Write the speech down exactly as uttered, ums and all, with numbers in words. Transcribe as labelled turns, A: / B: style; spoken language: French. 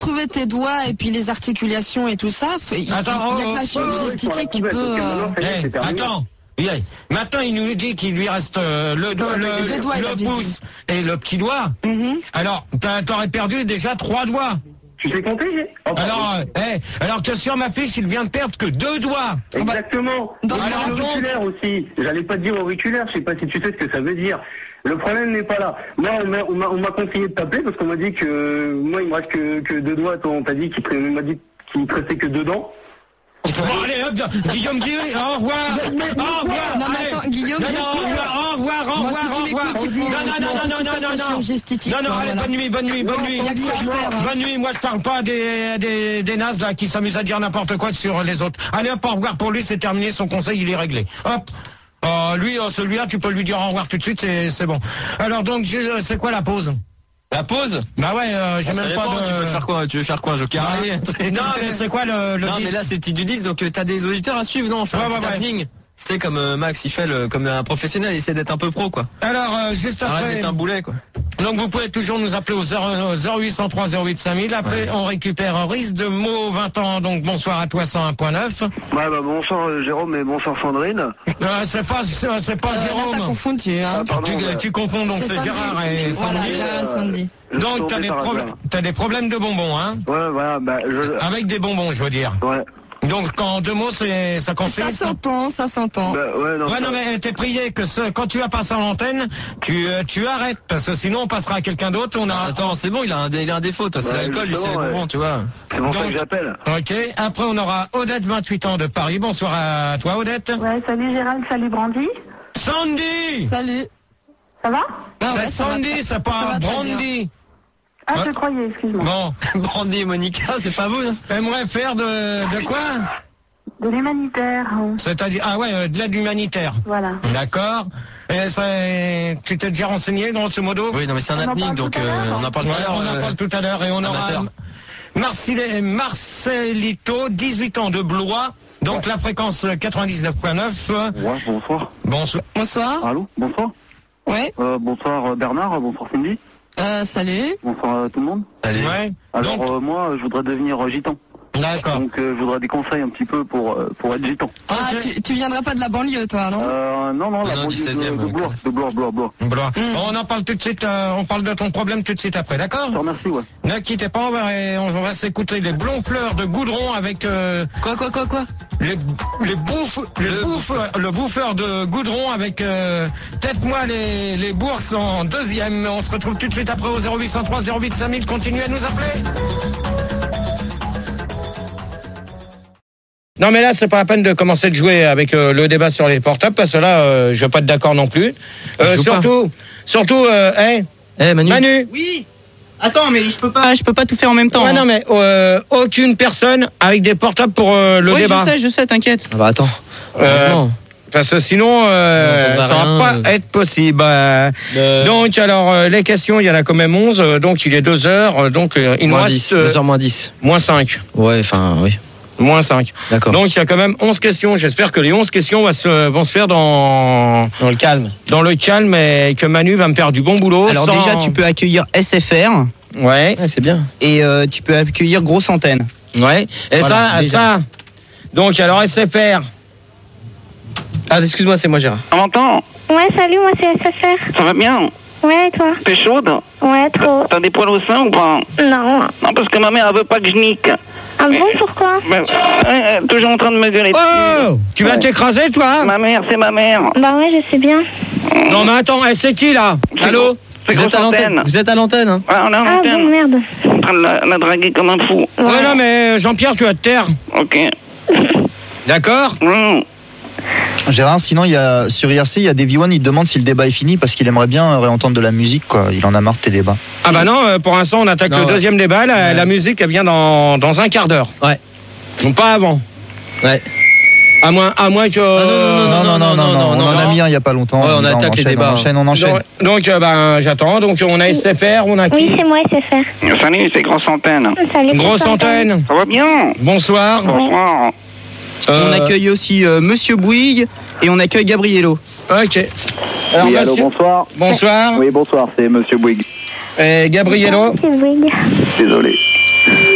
A: retrouver tes doigts et puis les articulations et tout ça, il n'y a que la chirurgie esthétique qui peut... Euh...
B: Hey, attends. Yeah. Maintenant, il nous dit qu'il lui reste euh, le, do, le, le, doigts, le pouce et le petit doigt. Mm-hmm. Alors, t'aurais perdu déjà trois doigts.
C: Tu sais compter?
B: oh, Alors, euh, hey, alors que sur ma fiche, il vient de perdre que deux doigts.
C: Exactement.
A: Dans
C: alors, l'auriculaire aussi. J'allais pas te dire auriculaire, je sais pas si tu sais ce que ça veut dire. Le problème n'est pas là. Moi, on m'a conseillé de t'appeler parce qu'on m'a dit que moi, il me reste que, que deux doigts. Toi, on t'a dit qu'il m'a dit qu'il me restait que deux dents.
B: Bon, allez, hop, Guillaume Guillaume, au revoir, au revoir,
A: non, mais attends, Guillaume,
B: non, non, au revoir, au revoir, au revoir, au revoir, non, non, non, non, non, non, non, non, allez, bonne nuit, bonne nuit, bonne nuit, bonne nuit, moi je parle pas des, des, des nazes là qui s'amusent à dire n'importe quoi sur les autres. Allez, hop, au revoir pour lui, c'est terminé, son conseil il est réglé, hop. Euh, lui, euh, celui-là, tu peux lui dire au revoir tout de suite, c'est, c'est bon. Alors donc, c'est quoi la pause?
D: La pause?
B: Bah ouais, euh, j'ai
D: ah,
B: même pas
D: dépend,
B: de...
D: Tu veux faire quoi? Tu veux faire quoi? Joker?
B: Non, mais c'est quoi le, le
D: Non,
B: disque?
D: mais là, c'est le titre du disque, donc euh, t'as des auditeurs à suivre, non? Enfin,
B: ouais,
D: un
B: ouais,
D: petit happening.
B: ouais.
D: Tu sais, comme euh, Max, il fait le, comme un professionnel, il essaie d'être un peu pro, quoi.
B: Alors, euh, juste après...
D: Arrête d'être un boulet, quoi.
B: Donc, vous pouvez toujours nous appeler au zéro huit cent trois zéro huit cinq mille. Après, ouais. On récupère Riz de Meaux, vingt ans. Donc, bonsoir à toi, cent un point neuf.
C: Ouais, bah, bonsoir euh, Jérôme et bonsoir Sandrine.
B: Euh, c'est pas, c'est pas euh,
A: Jérôme. T'as confondu, hein.
C: Ah, pardon,
B: tu,
C: bah...
B: tu confonds, donc c'est Gérard et Sandy.
A: Voilà, Sandy.
C: Euh,
B: donc, t'as des, t'as des problèmes de bonbons, hein?
C: Ouais, voilà, bah, je...
B: Avec des bonbons, je veux dire.
C: Ouais.
B: Donc, quand en deux mots, c'est, ça consiste.
A: Ça s'entend, ça s'entend.
C: Bah, ouais, non,
B: ouais,
C: ça...
B: non, mais t'es prié que ce, quand tu vas passer à l'antenne, tu, euh, tu arrêtes, parce que sinon on passera à quelqu'un d'autre, on a...
D: Attends, c'est bon, il a un, il a un défaut, toi, c'est bah, l'alcool, lui, c'est les bonbons, ouais. Tu vois.
C: C'est pour ça que j'appelle.
B: Ok, après on aura Odette, vingt-huit ans de Paris. Bonsoir à toi, Odette.
E: Ouais, salut Gérald, salut Brandy.
B: Sandy!
A: Salut.
E: Ça va?
B: ah, ouais, C'est Sandy, c'est pas Brandy.
E: Ah, je croyais, excuse-moi.
B: Bon,
D: Brandy et Monica, c'est pas vous, hein?
B: Aimerais faire de, de quoi?
E: De l'humanitaire.
B: C'est-à-dire, ah ouais, de l'aide humanitaire.
E: Voilà.
B: D'accord. Et ça, tu t'es déjà renseigné, grosso modo?
D: Oui, non, mais c'est un happening, donc euh, on en parle tout à l'heure.
B: On en parle tout à l'heure et on aura Marcel, Marcelito, dix-huit ans de Blois. Donc la fréquence quatre-vingt-dix-neuf point neuf.
C: Ouais, bonsoir.
B: Bonsoir.
A: Bonsoir.
C: Allô, bonsoir.
A: Ouais.
C: Euh, bonsoir Bernard, bonsoir Cindy.
A: Euh, salut.
C: Bonsoir à tout le monde.
D: Salut.
B: Ouais.
C: Alors
B: donc...
C: euh, moi, je voudrais devenir euh, gitan.
B: D'accord.
C: Donc euh, je voudrais des conseils un petit peu pour euh, pour être gitan.
A: Ah, okay. tu, tu viendras pas de la banlieu, toi, non?
C: Euh, non, non, la
D: non,
C: banlieue
D: seizième,
C: de, de Blois, de Blois, Blois, Blois.
B: Blois. Mm. On en parle tout de suite, euh, on parle de ton problème tout de suite après, d'accord?
C: Je te remercie, ouais.
B: Ne quittez pas, on va, on va s'écouter les blonds fleurs de Goudron avec... Euh,
D: quoi, quoi, quoi, quoi?
B: Les, les bouffes, les le, bouffeurs, le bouffeur de Goudron avec euh, Tête-moi les, les bourses en deuxième. On se retrouve tout de suite après au zéro huit cent trois zéro huit cinq mille. Continuez à nous appeler. Non mais là c'est pas la peine de commencer de jouer avec euh, le débat sur les portables parce que là euh, je vais pas être d'accord non plus. Euh, surtout, pas. surtout, euh, hey,
D: hey, Manu.
B: Manu.
F: Oui. Attends, mais je peux pas, je peux pas tout faire en même temps.
B: Ouais,
F: hein.
B: Non, mais euh, aucune personne avec des portables pour euh, le
F: oui,
B: débat.
F: Oui, je sais, je sais, t'inquiète.
D: Ah bah attends.
B: Heureusement. Euh, parce que sinon, euh, ça va pas euh... être possible. Euh, euh... Donc, alors, euh, les questions, il y en a quand même onze. Euh, donc, il est deux heures. Donc, euh, il nous reste...
D: deux heures moins dix.
B: Moins cinq.
D: Ouais, enfin, oui.
B: Moins cinq.
D: D'accord.
B: Donc, il y a quand même onze questions. J'espère que les onze questions vont se, vont se faire dans...
F: Dans le calme.
B: Dans le calme et que Manu va me faire du bon boulot.
F: Alors,
B: sans...
F: déjà, tu peux accueillir S F R.
B: Ouais.
D: ouais c'est bien.
F: Et euh, tu peux accueillir Grosse Antenne.
B: Ouais. Et voilà, ça, déjà. ça. Donc, alors, S F R.
D: Ah, excuse-moi, c'est moi, Gérard.
G: On m'entend?
H: Ouais, salut, moi, c'est S F R.
G: Ça va bien?
H: Ouais, et toi?
G: T'es chaude?
H: Ouais, trop.
G: T'as des poils au sein ou pas?
H: Non.
G: Non, parce que ma mère, elle veut pas que je nique.
H: Ah bon, pourquoi?
G: Ben, elle est toujours en train de me gueuler.
B: Oh! Tu vas ouais. t'écraser, toi?
G: Ma mère, c'est ma mère.
H: Bah ouais, je sais bien.
B: Non, mais attends, c'est qui, là?
D: Allô? Vous êtes, à l'antenne. Vous êtes à l'antenne, hein?
G: Ouais, on est à l'antenne.
H: Ah bon, merde.
G: Je suis en train de la, la draguer comme un fou.
B: Ouais, ouais non, mais Jean-Pierre, tu vas te taire.
G: Ok.
B: D'accord?
G: Mmh.
I: Gérard, sinon, il y a, sur I R C, il y a Davy One, il te demande si le débat est fini parce qu'il aimerait bien réentendre de la musique, quoi. Il en a marre de tes débats.
B: Ah bah non, pour l'instant, on attaque non, le ouais. deuxième débat. La, ouais. la musique, elle vient dans, dans un quart d'heure.
D: Ouais.
B: Donc pas avant.
D: Ouais.
B: À moins, à moins que...
I: Ah non, non, non, non, non, non, non, non, on en a mis un il n'y a pas longtemps.
D: Ouais, on, on attaque on enchaîne, les débats.
I: On enchaîne, on enchaîne.
B: Donc, donc euh, ben, j'attends. Donc, on a S F R, on a qui?
H: Oui, c'est moi, S F R.
G: Salut, c'est Grosse Antenne.
H: Salut,
B: Grosse Antenne.
G: Ça va bien?
B: Bonsoir.
G: Bonsoir.
F: Euh... On accueille aussi euh, Monsieur Bouygues et on accueille Gabriello.
B: Ok. Alors,
C: oui,
B: monsieur...
C: allô, bonsoir.
B: Bonsoir.
C: Oui, bonsoir, c'est Monsieur Bouygues.
B: Et Gabriello.
H: C'est Bouygues.
C: Désolé.